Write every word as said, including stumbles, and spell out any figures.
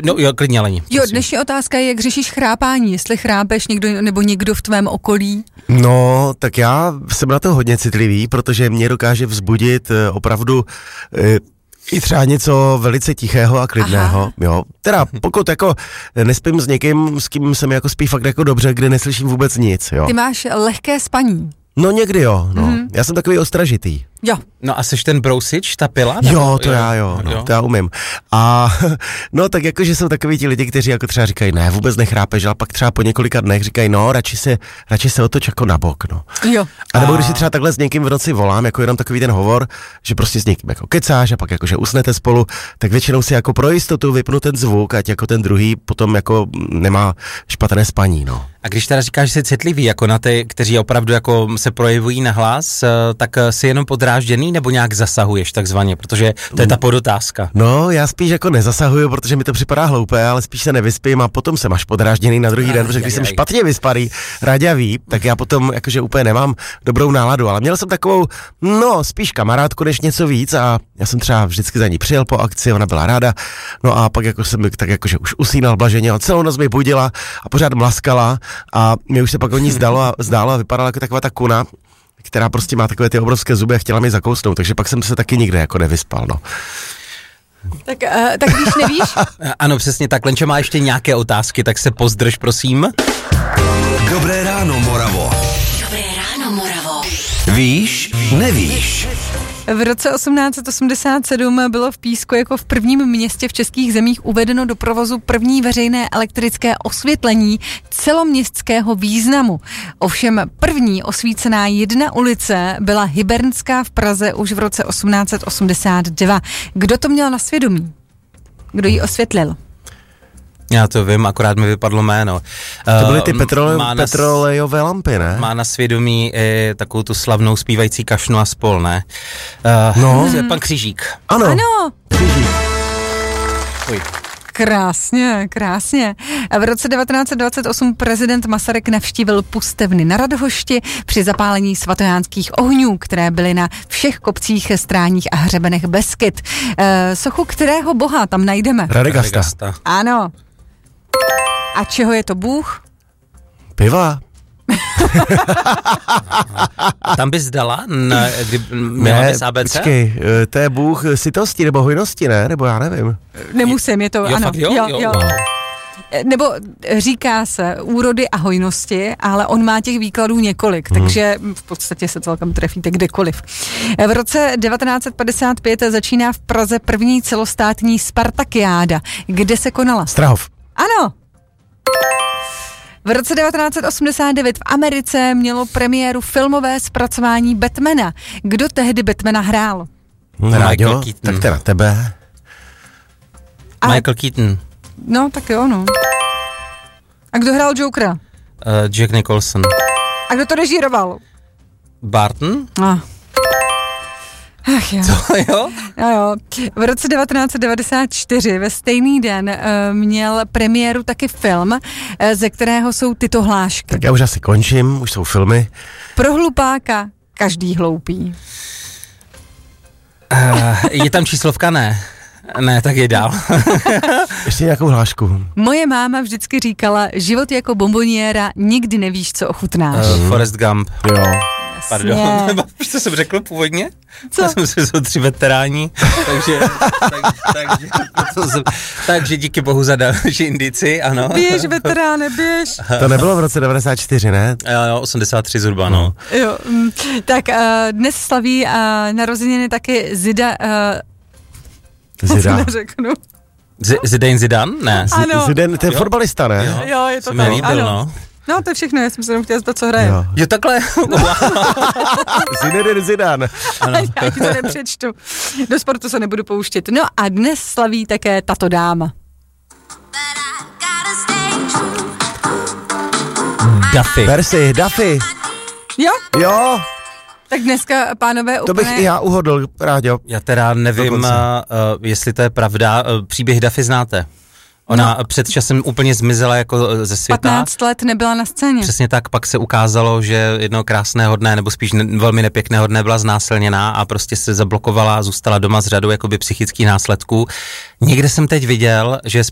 No jo, klidně Leni. Jo, dnešní otázka je, jak řešíš chrápání, jestli chrápeš někdo nebo někdo v tvém okolí. No, tak já jsem na to hodně citlivý, protože mě dokáže vzbudit opravdu e, i třeba něco velice tichého a klidného, aha, jo. Teda pokud jako nespím s někým, s kým jsem jako spí fakt jako dobře, kde neslyším vůbec nic, jo. Ty máš lehké spaní. No někdy jo, no. Mm-hmm. Já jsem takový ostražitý. Jo. No a seš ten brousič, ta pila? Nebo? Jo, to jo, já jo, no, jo, to já umím. A no tak jakože jsou takový ti lidi, kteří jako třeba říkají, ne, vůbec nechrápeš, ale pak třeba po několika dnech říkají, no, radši se, radši se otoč jako na bok, no. Jo. A nebo když si třeba takhle s někým v noci volám, jako jenom takový ten hovor, že prostě s někým jako kecáš a pak jakože usnete spolu, tak většinou si jako pro jistotu vypnu ten zvuk, ať jako ten druhý potom jako nemá špatné spaní, no. A když teda říkáš, že jsi citlivý jako na ty, kteří opravdu jako se projevují na hlas, tak si jenom podrážděný nebo nějak zasahuješ takzvaně, protože to je ta podotázka. No, já spíš jako nezasahuju, protože mi to připadá hloupé, ale spíš se nevyspím a potom jsem až podrážděný na druhý den, protože když jsem špatně vysparý, raďavý, tak já potom jakože úplně nemám dobrou náladu, ale měl jsem takovou, no, spíš kamarádku než něco víc a já jsem třeba vždycky za ní přijel po akci, ona byla ráda, no a pak jako jsem tak jakože už usínal blaženě a celou noc mi budila a pořád mlaskala. A mě už se pak o ní zdalo a, zdálo a vypadala jako taková ta kuna, která prostě má takové ty obrovské zuby a chtěla mi zakousnout, takže pak jsem se taky nikde jako nevyspal, no. Tak, uh, tak víš, nevíš? Ano, přesně tak. Lenčo má ještě nějaké otázky, tak se pozdrž, prosím. Dobré ráno, Moravo. Dobré ráno, Moravo. Víš, nevíš. V roce osmnáct set osmdesát sedm bylo v Písku jako v prvním městě v českých zemích uvedeno do provozu první veřejné elektrické osvětlení celoměstského významu. Ovšem první osvícená jedna ulice byla Hybernská v Praze už v roce osmnáct set osmdesát dva. Kdo to měl na svědomí? Kdo ji osvětlil? Já to vím, akorát mi vypadlo jméno. To byly ty petrole, petrolejové lampy, ne? Má na svědomí i takovou tu slavnou zpívající Kašnu a spol, ne? Uh, no. Pan Křížík. Ano. Ano. Křížík. Uj. Krásně, krásně. V roce devatenáct set dvacet osm prezident Masaryk navštívil Pustevny na Radhošti při zapálení svatojánských ohňů, které byly na všech kopcích, stráních a hřebenech Beskyd. E, sochu kterého boha tam najdeme? Radegasta. Radegasta. Ano. A čeho je to bůh? Piva. Tam bys dala, na, kdy měla bys A B C? Počkej, to je bůh sytosti nebo hojnosti, ne? Nebo já nevím. Nemusím, je to, jo, ano. Fakt, jo, jo, jo. jo. Nebo říká se úrody a hojnosti, ale on má těch výkladů několik, hmm. takže v podstatě se celkem trefíte kdekoliv. V roce devatenáct set padesát pět začíná v Praze první celostátní Spartakiáda. Kde se konala? Strahov. Ano. V roce devatenáct set osmdesát devět v Americe mělo premiéru filmové zpracování Batmana. Kdo tehdy Batmana hrál? Rádio, tak to je na tebe. A... Michael Keaton. No, tak jo, no. A kdo hrál Jokera? Uh, Jack Nicholson. A kdo to režíroval? Barton? Ah. Ach jo. Co, jo? Jo, jo. V roce devatenáct set devadesát čtyři ve stejný den uh, měl premiéru taky film, uh, ze kterého jsou tyto hlášky. Tak já už asi končím, už jsou filmy. Pro hlupáka každý hloupý. Uh, je tam číslovka? Ne. Ne, tak je dál. Ještě nějakou hlášku. Moje máma vždycky říkala, život jako bomboniéra, nikdy nevíš, co ochutnáš. Uh, Forrest Gump. Jo. Pardon, víš, co jsem řekl původně? Co? Já jsem si jsou tři veteráni, takže, tak, takže, jsem, takže díky bohu za další indici, ano. Běž, veteráne, běž. To nebylo v roce devadesát čtyři, ne? Jo, jo, osmdesát tři zhruba, no. Jo, tak uh, dnes slaví uh, narozeniny taky Zida... Uh, Zida. neřeknu. Z- Zidane Zidane? Ne. Z- ano. Zidane, to je fotbalista, ne? Jo, jo je to se tak, mi líbil, ano. no. No, to je všechno, já jsem se jenom chtěla zeptat, co hraje. Jo, jo takhle. Zinedine Zidane. Ano. Já ti to nepřečtu. Do sportu se nebudu pouštět. No a dnes slaví také tato dáma. Duffy. Percy, Duffy. Jo? Jo. Tak dneska, pánové, to úplně... bych i já uhodl, Ráďo. Já teda nevím, uh, jestli to je pravda. Uh, příběh Duffy znáte? Ona no. před časem úplně zmizela jako ze světa. patnáct let nebyla na scéně. Přesně tak, pak se ukázalo, že jedno krásného dne, nebo spíš ne, velmi nepěkného dne byla znásilněná a prostě se zablokovala a zůstala doma s řadou jakoby psychických následků. Někde jsem teď viděl, že